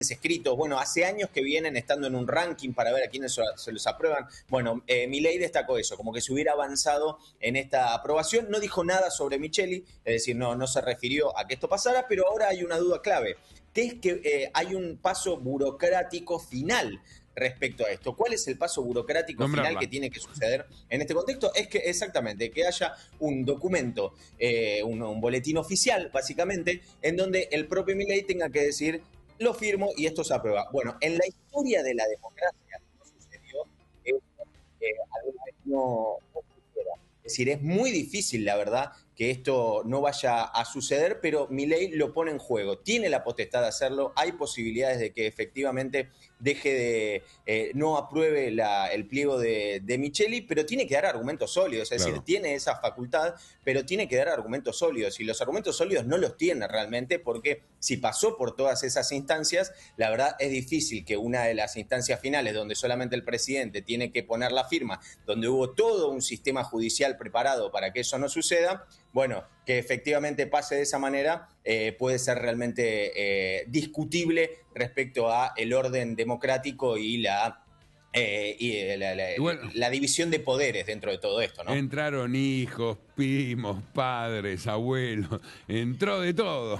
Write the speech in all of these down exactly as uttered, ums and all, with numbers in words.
escritos, bueno, hace años que vienen estando en un ranking para ver a quiénes se los aprueban. Bueno, eh, Milei destacó eso, como que se hubiera avanzado en esta aprobación. No dijo nada sobre Micheli, es decir, no, no se refirió a que esto pasara, pero ahora hay una duda clave, que es que eh, hay un paso burocrático final respecto a esto. ¿Cuál es el paso burocrático Nombrarla. final que tiene que suceder en este contexto? Es que exactamente, que haya un documento, eh, un, un boletín oficial, básicamente, en donde el propio Milei tenga que decir, lo firmo y esto se aprueba. Bueno, en la historia de la democracia no sucedió esto, eh, alguna vez no, no sucediera. Es decir, es muy difícil, la verdad, que esto no vaya a suceder, pero Milei lo pone en juego. Tiene la potestad de hacerlo, hay posibilidades de que efectivamente deje de, eh, no apruebe la, el pliego de, de Micheli, pero tiene que dar argumentos sólidos, es Claro. decir, tiene esa facultad, pero tiene que dar argumentos sólidos, y los argumentos sólidos no los tiene realmente, porque si pasó por todas esas instancias, la verdad es difícil que una de las instancias finales, donde solamente el presidente tiene que poner la firma, donde hubo todo un sistema judicial preparado para que eso no suceda, bueno, que efectivamente pase de esa manera eh, puede ser realmente eh, discutible respecto a el orden democrático y la, eh, y la, la, Y bueno, la división de poderes dentro de todo esto, ¿no? entraron hijos, primos, padres, abuelos, entró de todo.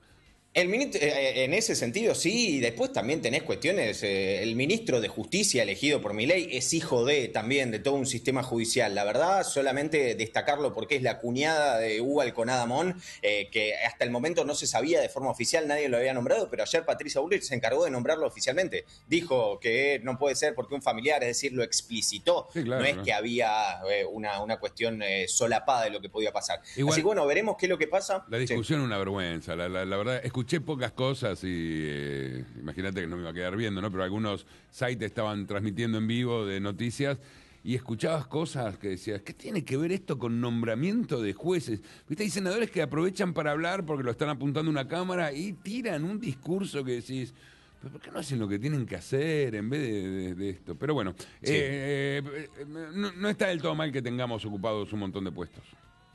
El ministro, eh, en ese sentido, sí, y después también tenés cuestiones. Eh, el ministro de Justicia elegido por Milei es hijo de también de todo un sistema judicial. La verdad, solamente destacarlo porque es la cuñada de Hugo Alconada Mon, eh, que hasta el momento no se sabía de forma oficial, nadie lo había nombrado, pero ayer Patricia Bullrich se encargó de nombrarlo oficialmente. Dijo que no puede ser porque un familiar, es decir, lo explicitó. Sí, claro, no es claro. que había eh, una, una cuestión eh, solapada de lo que podía pasar. Igual, Así que bueno, veremos qué es lo que pasa. La discusión es una vergüenza, la, la, la verdad, escuché pocas cosas y eh, imagínate que no me iba a quedar viendo, ¿no? Pero algunos sites estaban transmitiendo en vivo de noticias y escuchabas cosas que decías, ¿qué tiene que ver esto con nombramiento de jueces? ¿Viste? Hay senadores que aprovechan para hablar porque lo están apuntando a una cámara y tiran un discurso que decís, ¿pero por qué no hacen lo que tienen que hacer en vez de, de, de esto? Pero bueno, Sí. eh, eh, no, no está del todo mal que tengamos ocupados un montón de puestos.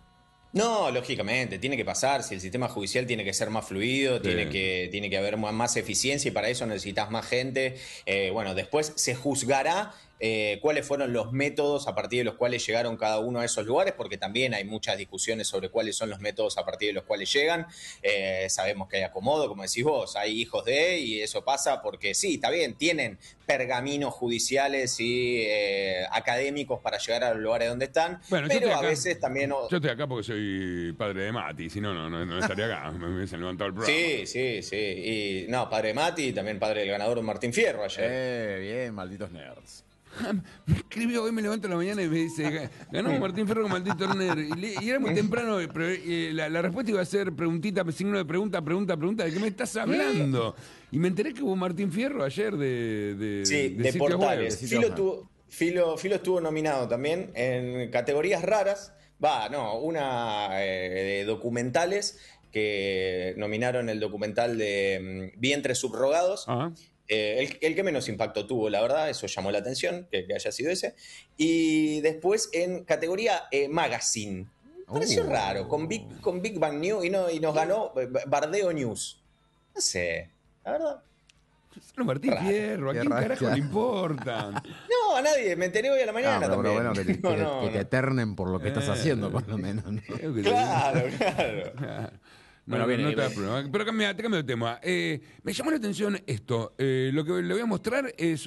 No, lógicamente, tiene que pasar, si el sistema judicial tiene que ser más fluido, Sí. tiene que, tiene que haber más, más eficiencia y para eso necesitas más gente. Eh, bueno, después se juzgará eh, cuáles fueron los métodos a partir de los cuales llegaron cada uno a esos lugares, porque también hay muchas discusiones sobre cuáles son los métodos a partir de los cuales llegan. Eh, sabemos que hay acomodo, como decís vos, hay hijos de, y eso pasa porque sí, está bien, tienen pergaminos judiciales y eh, académicos para llegar a los lugares donde están, Bueno, yo pero estoy a acá. veces también... Yo estoy acá porque soy padre de Mati, si no, no, no, no estaría acá, me hubiesen levantado el programa. Sí, sí, sí. Y no, padre de Mati y también padre del ganador Martín Fierro ayer. Eh, bien, malditos nerds. Me escribió, hoy me levanto a la mañana y me dice, ganó Martín Fierro con maldito nerd. Y, le- y era muy temprano, pero eh, la, la respuesta iba a ser preguntita, signo de pregunta, pregunta, pregunta, ¿de qué me estás hablando? Y me enteré que hubo Martín Fierro ayer de, de, Sí, de, sitios portales. web. Filo, tuvo, Filo, Filo estuvo nominado también en categorías raras. Va, no, una eh, de documentales que nominaron el documental de mm, Vientres Subrogados. Ajá. Eh, el, el que menos impacto tuvo, la verdad, eso llamó la atención, que, que haya sido ese. Y después en categoría eh, Magazine. Pareció Oh. raro, con Big, con Big Bang News y, no, y nos ganó eh, Bardeo News. No sé, la verdad. Solo Martín Raro. Fierro, ¿a Qué quién raro. carajo le importa? No, a nadie, me enteré hoy a la mañana Ah, pero, pero también. bueno, que, te- No, que- no, que no. te eternen por lo que estás Eh. haciendo, por lo menos. ¿no? Creo que te- Claro, claro. No, Bueno, no, bien, no te da bien. problema. Pero cambia, te cambio de tema. Eh, me llamó la atención esto. Eh, lo que le voy a mostrar es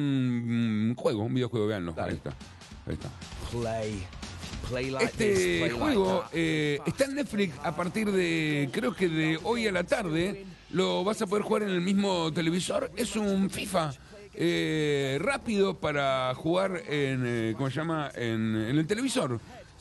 un mm, juego, un videojuego, veanlo. Ahí está. Ahí está. Play. Play like this, Este play juego like that. eh, está en Netflix a partir de, creo que de hoy a la tarde. Lo vas a poder jugar en el mismo televisor. Es un FIFA eh, rápido para jugar en, eh, ¿cómo se llama? En, en el televisor.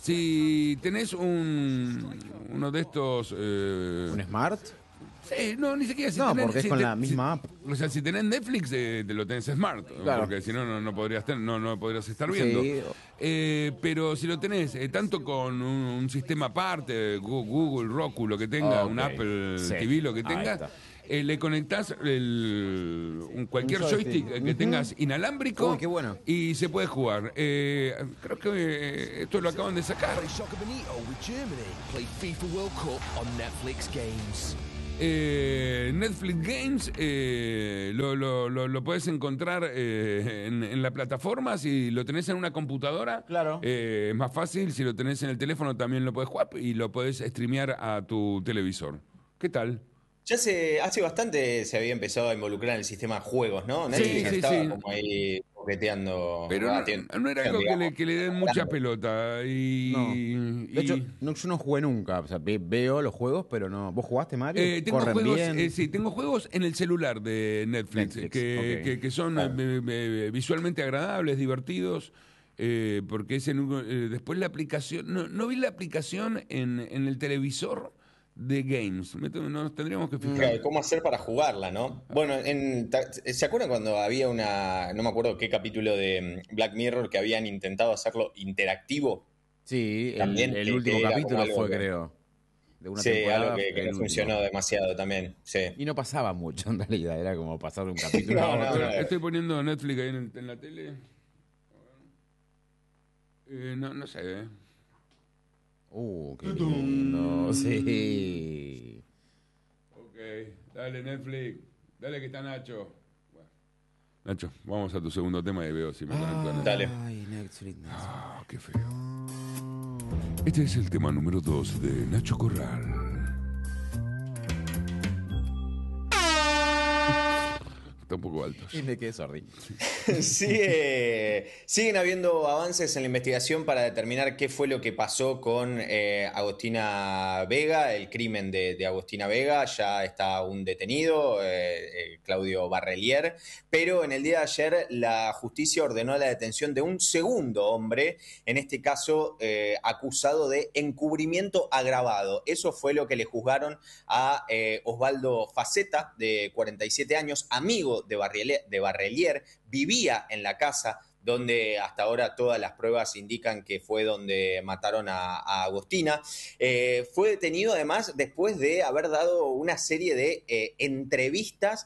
Si tenés un uno de estos... eh, ¿Un Smart? Sí, no, ni siquiera si No, tenés, porque es si con te- la misma si- app. O sea, si tenés Netflix, eh, te lo tenés Smart, ¿no? Claro. Porque si no, no, no podrías ten- no, no podrías estar Sí. viendo. Eh, pero si lo tenés eh, tanto con un, un sistema aparte, Gu- Google, Roku, lo que tenga, Ok. un Apple Sí. T V, lo que Ahí tenga, está. eh, le conectás el, un- cualquier Un joystick, joystick. que Ujú. tengas inalámbrico Uy, qué bueno. y se puede jugar. Eh, creo que eh, esto lo acaban de sacar. Play Soccer Bonito with Germany. Play FIFA World Cup on Netflix Games. eh, Netflix Games eh, lo, lo, lo, lo puedes encontrar eh, en, en la plataforma. Si lo tenés en una computadora, Claro. eh, es más fácil. Si lo tenés en el teléfono, también lo podés jugar y lo podés streamear a tu televisor. ¿Qué tal? Ya se, hace bastante se había empezado a involucrar en el sistema de juegos, ¿no? Sí, Netflix sí, estaba sí. como ahí coqueteando. Pero ah, no, tiene- no era algo que le, digamos. que le den mucha pelota. Y, No. De hecho, y- no, yo no jugué nunca. O sea, ve- veo los juegos, pero no. ¿Vos jugaste, Mario? Eh, tengo ¿Corren juegos, bien? eh, sí, tengo juegos en el celular de Netflix, Netflix, que, ok. que- que son Claro. eh, eh, visualmente agradables, divertidos, eh, porque es en un- eh, después la aplicación, no, no vi la aplicación en, en el televisor de Games, Me te- nos tendríamos que fijar. Claro, ¿cómo hacer para jugarla, no? Bueno, en, ta- ¿se acuerdan cuando había una, no me acuerdo qué capítulo de mm, Black Mirror que habían intentado hacerlo interactivo? Sí, el, También el que- último que era como capítulo algo fue, que- creo. De una Sí, temporada. algo que, que el no último. funcionó demasiado también, sí. Y no pasaba mucho, en realidad. Era como pasar de un capítulo No, a no, otro. no. Estoy poniendo Netflix ahí en, el- en la tele. Eh, no, no sé. eh. Uh, qué lindo. Sí. Ok, dale Netflix, dale que está Nacho. Bueno. Nacho, vamos a tu segundo tema y veo si me conecto a Netflix. Dale. Ay, Netflix. Netflix. Ah, qué feo. Este es el tema número dos de Nacho Corral. Está un poco alto. Y me quedé sordi. Sigue- siguen habiendo avances en la investigación para determinar qué fue lo que pasó con eh, Agostina Vega, el crimen de, de Agostina Vega. Ya está un detenido, eh, eh, Claudio Barrelier, pero en el día de ayer la justicia ordenó la detención de un segundo hombre, en este caso eh, acusado de encubrimiento agravado. Eso fue lo que le juzgaron a eh, Osvaldo Faceta, de cuarenta y siete años, amigo de Barrelier, de Barrelier, vivía en la casa donde hasta ahora todas las pruebas indican que fue donde mataron a, a Agostina. Eh, fue detenido además después de haber dado una serie de eh, entrevistas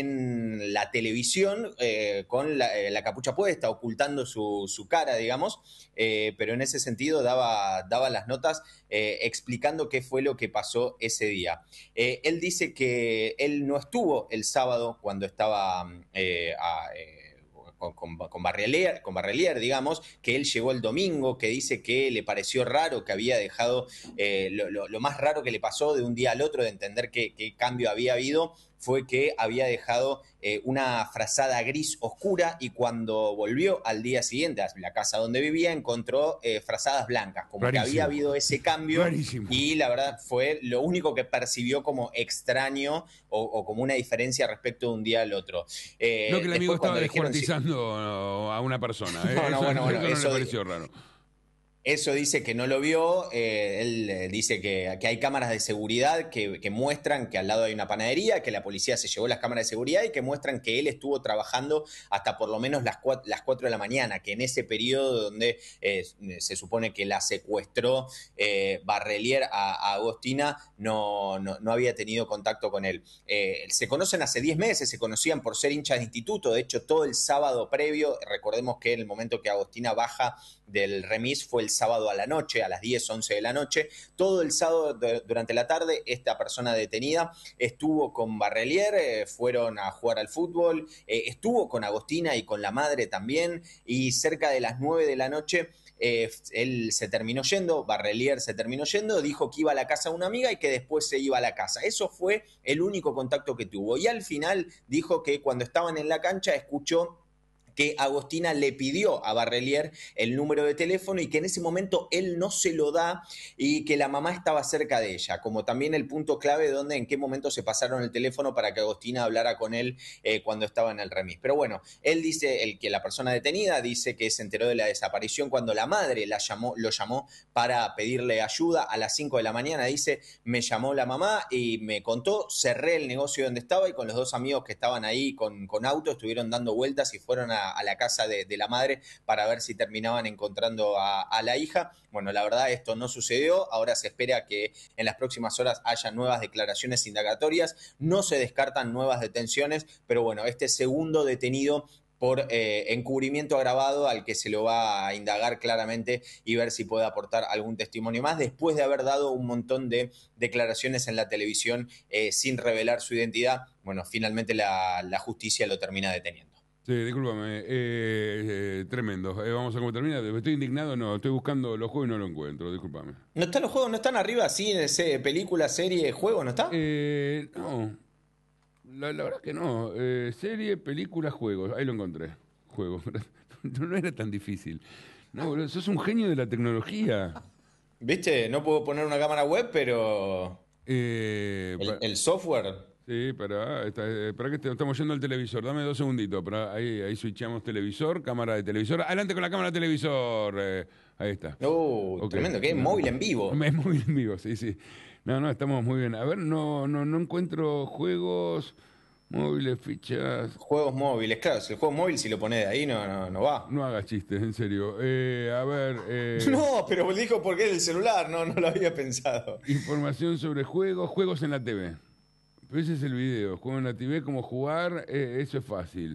en la televisión eh, con la, eh, la capucha puesta, ocultando su, su cara, digamos, eh, pero en ese sentido daba, daba las notas eh, explicando qué fue lo que pasó ese día. Eh, él dice que él no estuvo el sábado cuando estaba eh, a, eh, con, con, con, Barrelier, con Barrelier, digamos, que él llegó el domingo, que dice que le pareció raro, que había dejado eh, lo, lo, lo más raro que le pasó de un día al otro, de entender qué, qué cambio había habido, fue que había dejado eh, una frazada gris oscura y cuando volvió al día siguiente a la casa donde vivía encontró eh, frazadas blancas, como Rarísimo. que había habido ese cambio. Rarísimo. Y la verdad fue lo único que percibió como extraño o, o como una diferencia respecto de un día al otro. Eh, No que el amigo después, cuando estaba le dijeron si- descuartizando a una persona. ¿eh? No, no, eso, bueno, bueno, eso no eso- le pareció raro. Eso dice que no lo vio, eh, él eh, dice que, que hay cámaras de seguridad que, que muestran que al lado hay una panadería, que la policía se llevó las cámaras de seguridad y que muestran que él estuvo trabajando hasta por lo menos las cuatro, las cuatro de la mañana, que en ese periodo donde eh, se supone que la secuestró eh, Barrelier a, a Agostina, no, no, no había tenido contacto con él. Eh, se conocen hace diez meses, se conocían por ser hinchas de instituto, de hecho todo el sábado previo, recordemos que en el momento que Agostina baja del remis fue el sábado a la noche, a las diez, once de la noche. Todo el sábado de, durante la tarde, esta persona detenida estuvo con Barrelier, eh, fueron a jugar al fútbol, eh, estuvo con Agostina y con la madre también, y cerca de las nueve de la noche eh, él se terminó yendo, Barrelier se terminó yendo, dijo que iba a la casa de una amiga y que después se iba a la casa. Eso fue el único contacto que tuvo. Y al final dijo que cuando estaban en la cancha escuchó que Agostina le pidió a Barrelier el número de teléfono y que en ese momento él no se lo da y que la mamá estaba cerca de ella, como también el punto clave de donde en qué momento se pasaron el teléfono para que Agostina hablara con él eh, cuando estaba en el remis. Pero bueno, él dice, el que la persona detenida dice que se enteró de la desaparición cuando la madre la llamó, lo llamó para pedirle ayuda a las cinco de la mañana. Dice, me llamó la mamá y me contó, cerré el negocio donde estaba y con los dos amigos que estaban ahí con, con auto estuvieron dando vueltas y fueron a a la casa de, de la madre para ver si terminaban encontrando a, a la hija. Bueno, la verdad esto no sucedió, ahora se espera que en las próximas horas haya nuevas declaraciones indagatorias, no se descartan nuevas detenciones, pero bueno, este segundo detenido por eh, encubrimiento agravado al que se lo va a indagar claramente y ver si puede aportar algún testimonio más después de haber dado un montón de declaraciones en la televisión eh, sin revelar su identidad. Bueno, finalmente la, la justicia lo termina deteniendo. Sí, discúlpame, eh, eh, tremendo. Eh, vamos a cómo termina. Estoy indignado, no, estoy buscando los juegos y no lo encuentro, discúlpame. ¿No están los juegos? ¿No están arriba así, película, serie, juego? ¿No está? Eh, no, la, la verdad que no. Eh, serie, película, juegos. Ahí lo encontré. Juegos. No, no era tan difícil. No, boludo, sos un genio de la tecnología. ¿Viste? No puedo poner una cámara web, pero Eh, el, pa- el software... sí, para, está, eh, para que te- estamos yendo al televisor. Dame dos segunditos. Para, ahí, ahí switchamos televisor, cámara de televisor. Adelante con la cámara de televisor. eh, ahí está. Uh, Ok. tremendo, que es No. móvil en vivo. Es móvil en vivo, sí, sí. No, no, estamos muy bien. A ver, no, no, no encuentro juegos, móviles, fichas. Juegos móviles, claro, si el juego móvil si lo pones de ahí no, no, no va. No hagas chistes, en serio. Eh, a ver, eh, No, pero dijo porque es el celular, no, no lo había pensado. información sobre juegos, juegos en la T V. Pero ese es el video. Juego en la T V, cómo jugar, eh, eso es fácil.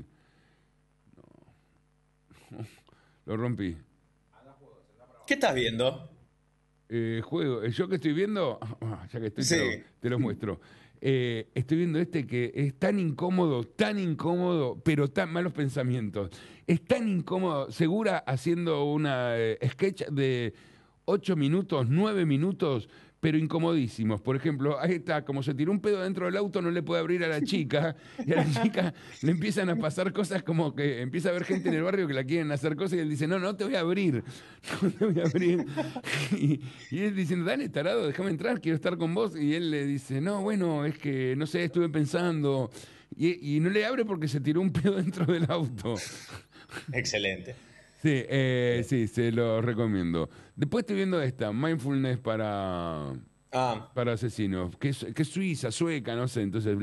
No. Lo rompí. ¿Qué estás viendo? Eh, juego, eh, yo que estoy viendo, ah, ya que estoy, Sí. te, lo, te lo muestro. Eh, estoy viendo este que es tan incómodo, tan incómodo, pero tan malos pensamientos. Es tan incómodo, Segura haciendo una eh, sketch de ocho minutos, nueve minutos, pero incomodísimos. Por ejemplo, ahí está, como se tiró un pedo dentro del auto, no le puede abrir a la chica, y a la chica le empiezan a pasar cosas como que empieza a haber gente en el barrio que la quieren hacer cosas y él dice, no, no te voy a abrir, no te voy a abrir. Y, y él diciendo, dale, tarado, déjame entrar, quiero estar con vos. Y él le dice, no, bueno, es que, no sé, estuve pensando. Y, y no le abre porque se tiró un pedo dentro del auto. Excelente. Sí, eh, sí, se lo recomiendo. Después estoy viendo esta, Mindfulness para, Ah, para asesinos, que es, que es suiza, sueca, no sé, entonces...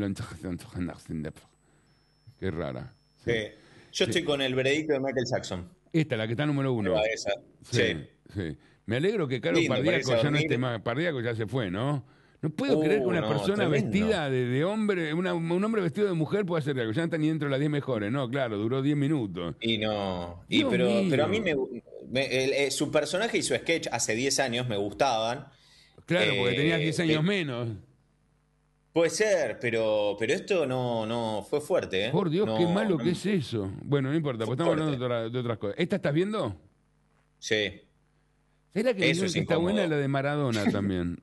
Qué rara. sí. Yo estoy con el veredicto de Michael Jackson. Esta, la que está número uno. Prueba esa. Sí, Sí. sí. Me alegro que Caro Lindo, Pardíaco parece ya no dormir. esté más. Pardíaco ya se fue, ¿no? No puedo Uh, creer que una no, persona tremendo. vestida de, de hombre, una- un hombre vestido de mujer pueda hacer algo. Ya no está ni dentro de las diez mejores, ¿no? Claro, duró diez minutos. Y no. Y Dios pero, mío. pero a mí me, me- el- eh, su personaje y su sketch hace diez años me gustaban. Claro, porque Eh, tenías diez años pe- menos. Puede ser, pero, pero esto no, no fue fuerte, ¿eh? Por Dios, No, qué malo no- que es eso. Bueno, no importa, pues Fue estamos hablando fuerte. de, otra- de otras cosas. ¿Esta estás viendo? Sí. ¿Será que me Eso dijeron es que está incómodo. buena la de Maradona también?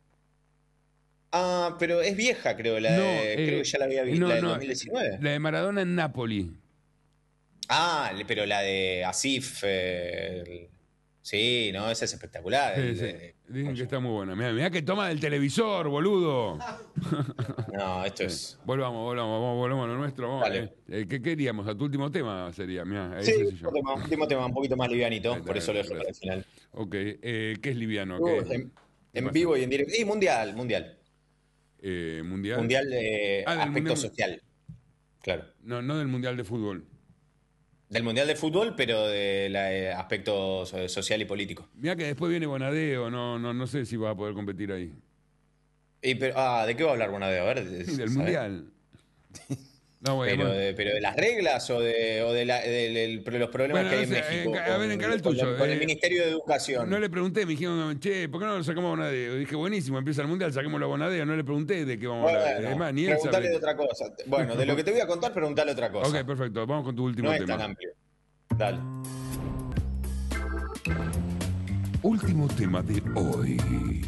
Ah, pero es vieja, creo. La No, de, eh, creo que ya la había visto. no, la de no, dos mil diecinueve. La de Maradona en Nápoli. Ah, le- pero la de Asif. eh, el- Sí, no, esa es espectacular. Sí, el sí. de- Dicen que está muy buena. Mirá, mirá que toma del televisor, boludo. No, esto es. Volvamos, volvamos, vamos, volvamos a lo nuestro. Vamos, Dale. eh. Eh, ¿Qué queríamos? A tu último tema sería, mirá, Sí, ese sí yo. último tema, último tema un poquito más livianito, Ahí está, por eso lo dejo gracias. para el final. Ok, eh, ¿qué es liviano? Uh, ¿Qué, en qué en pasa? vivo y en directo. Y mundial, mundial. Eh, ¿Mundial? Mundial de Ah, del aspecto mundial. social. Claro. No, no del Mundial de Fútbol. Del mundial de fútbol, pero de la, eh, aspecto so- social y político. Mirá que después viene Bonadeo, no, no, no sé si vas a poder competir ahí. Y, pero, ah, ¿de qué va a hablar Bonadeo? A ver. Sí, ¿sabes? del Mundial. No, bueno, Pero bueno. de, pero de las reglas o de, o de, la- del- el- de los problemas Bueno, que hay no en sé, México. eh, a ver, con- encara el con, tuyo, con eh. el Ministerio de Educación. No le pregunté, me dijeron, che, ¿por qué no lo sacamos a Bonadeo? Dije, buenísimo, empieza el Mundial, saquémoslo a Bonadeo. No le pregunté de qué vamos a hablar. Bueno, Además, ni él preguntale sabe. de otra cosa. Bueno, de lo que te voy a contar, preguntale otra cosa. Ok, perfecto, vamos con tu último no es tema. tan amplio. Dale. Último tema de hoy.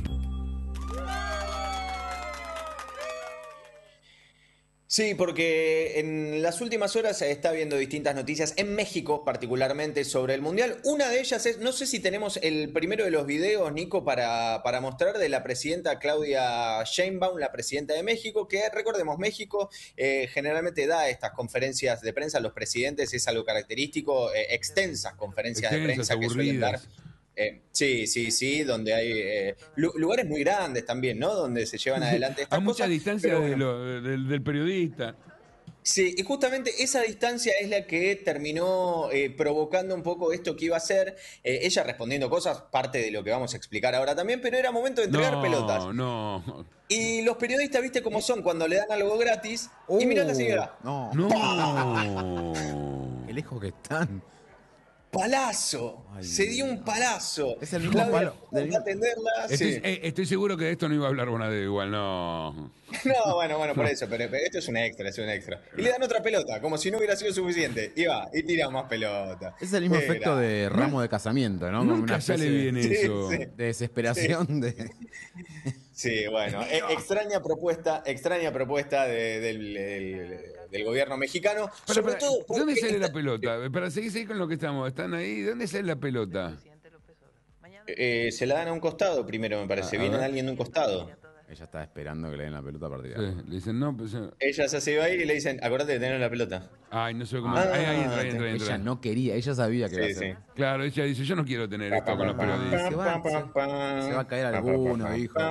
Sí, porque en las últimas horas se está viendo distintas noticias en México, particularmente sobre el Mundial. Una de ellas es, no sé si tenemos el primero de los videos, Nico, para, para mostrar de la presidenta Claudia Sheinbaum, la presidenta de México, que recordemos, México eh, generalmente da estas conferencias de prensa, los presidentes es algo característico, eh, extensas conferencias Extensas, de prensa que suelen dar. aburridas. Eh, sí, sí, sí, donde hay eh, lu- lugares muy grandes también, ¿no? Donde se llevan adelante estas A mucha cosas, distancia pero de bueno. lo- del, del periodista. Sí, y justamente esa distancia es la que terminó eh, provocando un poco esto que iba a ser, eh, ella respondiendo cosas, parte de lo que vamos a explicar ahora también, pero era momento de entregar no, pelotas. no. Y los periodistas, viste cómo son cuando le dan algo gratis, y mirá a la señora. No. No. Qué lejos que están. Palazo. Ay, se dio un palazo. Es el mismo Claudia palo. fue del a mismo- atenderla. Estoy, Sí. eh, estoy seguro que de esto no iba a hablar Bonadeo igual, no. No, bueno, bueno, por eso, pero, pero esto es un extra, es un extra. Y le dan otra pelota, como si no hubiera sido suficiente. Y va, y tira más pelota. Es el mismo Era- efecto de ramo de casamiento, ¿no? Como una Nunca especie sale bien Sí, eso. sí. de desesperación. De... Sí, bueno, e- extraña propuesta, extraña propuesta de- del, del- del gobierno mexicano. Para, sobre para, todo ¿de dónde porque sale la esta- pelota? Para seguir, seguir con lo que estamos. ¿Están ahí? ¿De dónde sale la pelota? eh, se la dan a un costado primero, me parece. A- a Viene ver. alguien de un costado. Ella está esperando que le den la pelota partida. Sí, le dicen, no, pues. eh, Ella se hace ir y le dicen, acordate de tener la pelota. Ay, no sé cómo. Ah, ahí, ahí entra, ahí entra, ahí Ella entra. no quería, ella sabía que iba a Sí, hacer. sí. Claro, ella dice, yo no quiero tener esto con los periodistas. Se va- se- se va a caer alguno, hijo.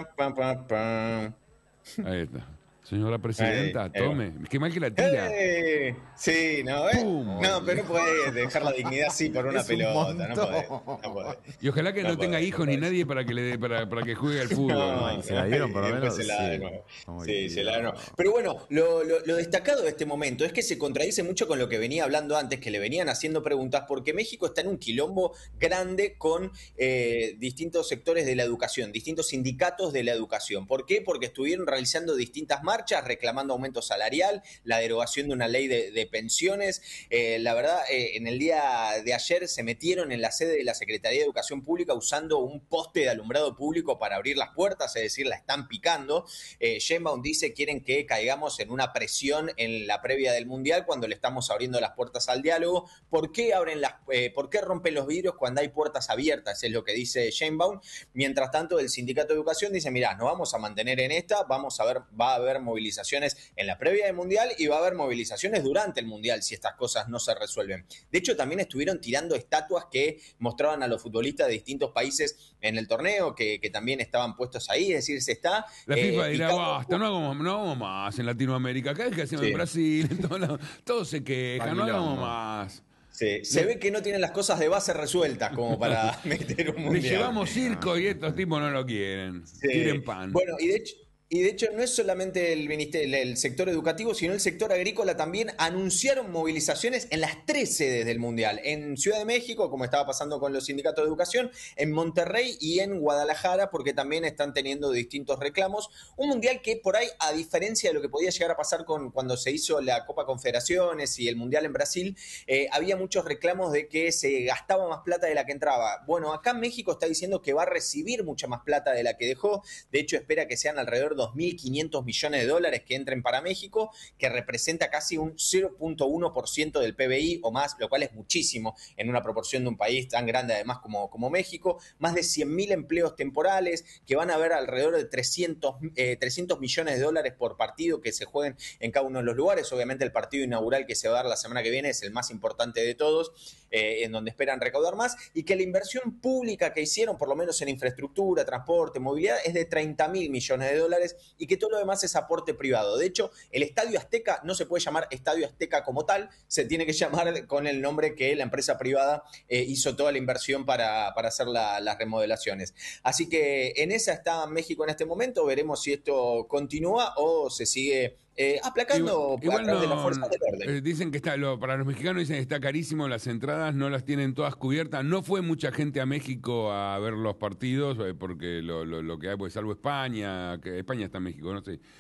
Ahí está. Señora presidenta, Ahí, ahí va. tome. Qué mal que la tira. ¡Eh! Sí, no, ¿eh? Pum. No, pero no podés dejar la dignidad así por una Es un pelota. No montón. podés, no podés. Y ojalá que no, No tenga podés, hijos no ni podés. nadie para que le dé, para, para que juegue al fútbol. No, ¿se la dieron por lo y después menos? Se la da de Sí. nuevo. Muy Sí, bien. se la da de nuevo. Pero bueno, lo, lo- lo destacado de este momento es que se contradice mucho con lo que venía hablando antes, que le venían haciendo preguntas, porque México está en un quilombo grande con eh, distintos sectores de la educación, distintos sindicatos de la educación. ¿Por qué? Porque estuvieron realizando distintas marchas, reclamando aumento salarial, la derogación de una ley de, de pensiones. Eh, la verdad, eh, en el día de ayer se metieron en la sede de la Secretaría de Educación Pública usando un poste de alumbrado público para abrir las puertas, es decir, la están picando. Eh, Sheinbaum dice quieren que caigamos en una presión en la previa del Mundial cuando le estamos abriendo las puertas al diálogo. ¿Por qué abren las, eh, por qué rompen los vidrios cuando hay puertas abiertas? Es lo que dice Sheinbaum. Mientras tanto, el Sindicato de Educación dice, mirá, nos vamos a mantener en esta, vamos a ver, va a haber movilizaciones en la previa del Mundial y va a haber movilizaciones durante el Mundial si estas cosas no se resuelven. De hecho, también estuvieron tirando estatuas que mostraban a los futbolistas de distintos países en el torneo, que, que también estaban puestos ahí, es decir, se está... La eh, FIFA dirá, picando- basta, no hagamos, no hagamos más en Latinoamérica. Cada vez que hacemos Sí. en Brasil, en todos lados, todos se quejan, no Quilombo. hagamos más. Sí, se ve que no tienen las cosas de base resueltas como para meter un Le mundial. llevamos circo y estos tipos no lo quieren. Sí. Quieren pan. Bueno, y de hecho, y de hecho no es solamente el, ministerio, el sector educativo, sino el sector agrícola también anunciaron movilizaciones en las tres sedes del Mundial. En Ciudad de México, como estaba pasando con los sindicatos de educación, en Monterrey y en Guadalajara, porque también están teniendo distintos reclamos. Un Mundial que por ahí, a diferencia de lo que podía llegar a pasar con cuando se hizo la Copa Confederaciones y el Mundial en Brasil, eh, había muchos reclamos de que se gastaba más plata de la que entraba. Bueno, acá México está diciendo que va a recibir mucha más plata de la que dejó. De hecho, espera que sean alrededor de dos mil quinientos millones de dólares que entren para México, que representa casi un cero punto uno por ciento del P B I o más, lo cual es muchísimo en una proporción de un país tan grande además como, como México. Más de cien mil empleos temporales, que van a haber alrededor de trescientos, eh, trescientos millones de dólares por partido que se jueguen en cada uno de los lugares. Obviamente el partido inaugural que se va a dar la semana que viene es el más importante de todos, eh, en donde esperan recaudar más, y que la inversión pública que hicieron, por lo menos en infraestructura, transporte, movilidad, es de treinta mil millones de dólares, y que todo lo demás es aporte privado. De hecho, el Estadio Azteca no se puede llamar Estadio Azteca como tal, se tiene que llamar con el nombre que la empresa privada eh, hizo toda la inversión para, para hacer la, las remodelaciones. Así que en esa está México en este momento, veremos si esto continúa o se sigue eh, aplacando Igual- igual a través de no- las fuerzas del orden. eh, dicen que está, lo- para los mexicanos dicen que está carísimo, las entradas no las tienen todas cubiertas. No fue mucha gente a México a ver los partidos, eh, porque lo, lo, lo que hay, pues salvo España, que España está en México, no sé.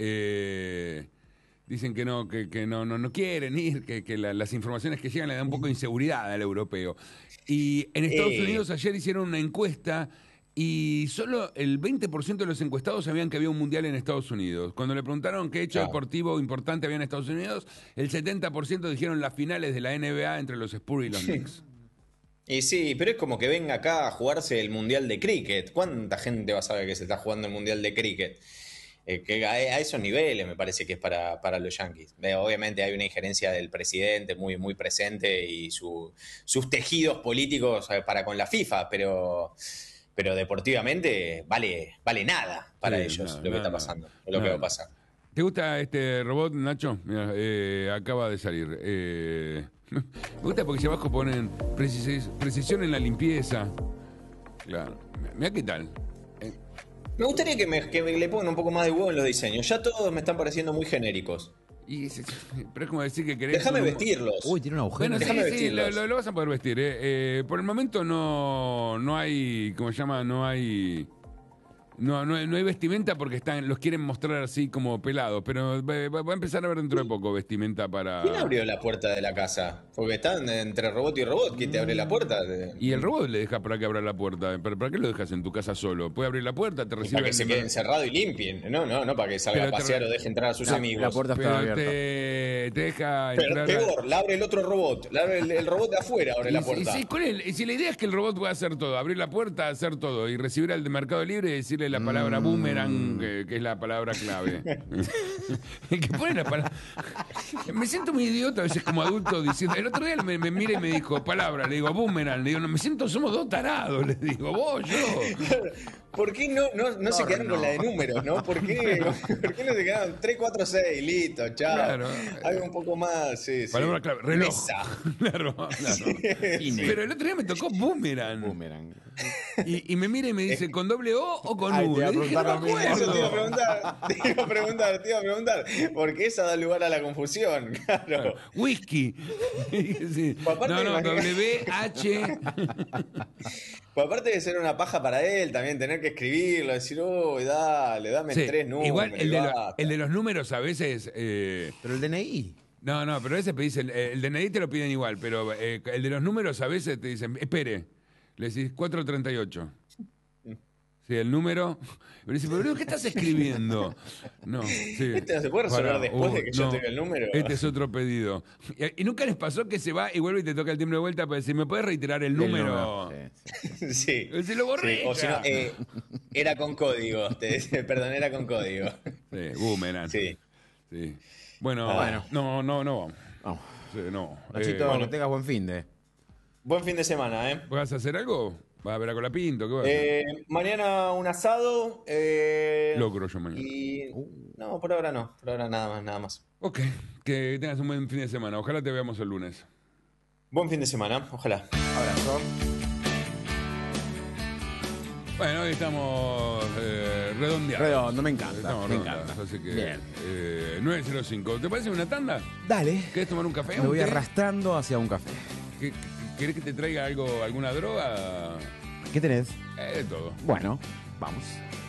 Eh, dicen que no, que, que no, no, no quieren ir, que, que la- las informaciones que llegan le dan un poco de inseguridad al europeo. Y en Estados Eh. Unidos ayer hicieron una encuesta y solo el veinte por ciento de los encuestados sabían que había un mundial en Estados Unidos. Cuando le preguntaron qué hecho Claro. deportivo importante había en Estados Unidos, el setenta por ciento dijeron las finales de la N B A entre los Spurs y los Knicks. Y sí, pero es como que venga acá a jugarse el Mundial de Cricket. ¿Cuánta gente va a saber que se está jugando el Mundial de Cricket? Eh, que a, a esos niveles me parece que es para, para los Yankees. Eh, obviamente hay una injerencia del presidente muy, muy presente y su, sus tejidos políticos eh, para con la FIFA, pero, pero deportivamente vale, vale nada para Sí, ellos nada, lo que nada, está pasando, lo nada. que va a pasar. ¿Te gusta este robot, Nacho? Mira, eh, acaba de salir. Eh, me gusta porque si abajo ponen precis- precisión en la limpieza. Claro. Mira qué tal. Eh, Me gustaría que, me, que le pongan un poco más de huevo en los diseños. Ya todos me están pareciendo muy genéricos. Y, es- pero es como decir que querés... Déjame un- vestirlos. Uy, tiene un agujero. Bueno, sí, Déjame sí, vestirlos. lo, lo- lo vas a poder vestir. ¿eh? Eh, por el momento no, no hay, ¿cómo se llama? No hay... No, no, hay- no hay vestimenta porque están, los quieren mostrar así como pelados, pero va, va- va a empezar a ver dentro de poco vestimenta para... ¿Quién abrió la puerta de la casa? Porque están entre robot y robot. ¿Quién te abre la puerta? Y el robot le deja para que abra la puerta. ¿Para, para qué lo dejas en tu casa solo? Puede abrir la puerta, te recibe... Para que el- se quede encerrado y limpien. No, no, no para que salga Pero a te pasear re- o deje entrar a sus La, amigos. la puerta estaba Pero abierta. te, te deja Pero entrar... a- peor, la abre el otro robot. La abre el, el robot de afuera, abre la Y si- puerta. y si, con él- y si la idea es que el robot pueda hacer todo, abrir la puerta, hacer todo y recibir al de Mercado Libre y decirle la palabra boomerang, que, que es la palabra clave. El que pone la palabra. Me siento muy idiota a veces como adulto diciendo. El otro día me, me mira y me dijo palabra, le digo boomerang, le digo, no, me siento, somos dos tarados, le digo, vos, yo. ¿Por qué no, no, no se quedaron con la de números, no? ¿Por qué, ¿Por qué no se quedaron tres, cuatro, seis? Listo, chao. Claro. Algo un poco más, sí, sí. Palabra clave, reloj. Mesa. Claro, claro. Pero el otro día me tocó boomerang. Boomerang. Y, y me mira y me dice, ¿con doble O o con Ay, U? te iba a Le dije, preguntar no lo me mismo. Eso te iba a acuerdo. preguntar, te iba a preguntar, te iba a preguntar. Porque esa da lugar a la confusión, claro. Whisky. Sí. Pues aparte No, no, imagina- W H. Pues aparte de ser una paja para él, también tener que escribirlo, decir, oh, dale, dame Sí, tres números. igual el de, lo- basta. el de los números a veces. eh, Pero el D N I. no, no, pero a veces pedís el, el D N I te lo piden igual, pero eh, el de los números a veces te dicen, espere, le decís cuatrocientos treinta y ocho. Sí, el número. Pero dice, pero ¿qué estás escribiendo? No, sí. Este no se puede resolver Pará, después uh, de que yo no, tenga el número. Este es otro pedido. Y, y nunca les pasó que se va y vuelve y te toca el timbre de vuelta para decir, ¿me puedes reiterar el número? El número, sí, sí. Sí. Se lo borré. Sí, o si no, eh, era con código. Te, perdón, era con código. Sí, boomerang. Sí. Sí. Bueno, Ah. bueno, no, no, no vamos. Vamos. Sí, no. Nachito, Eh, que tengas buen fin de. Buen fin de semana, ¿eh? ¿Vas a hacer algo? ¿Vas a ver a Colapinto? ¿Qué vas a hacer? Eh, mañana un asado. Eh, Locro yo mañana. Y... No, por ahora no. Por ahora nada más, nada más. Ok, que tengas un buen fin de semana. Ojalá te veamos el lunes. Buen fin de semana, ojalá. Abrazo. Bueno, hoy estamos eh, redondeados. Redondo, me encanta. Estamos me redondeados, encanta. así que Bien. eh, nueve cero cinco. ¿Te parece una tanda? Dale. ¿Querés tomar un café? Me un voy té? arrastrando hacia un café. ¿Qué- qué- ¿Querés que te traiga algo, alguna droga? ¿Qué tenés? Eh, de todo. Bueno, vamos.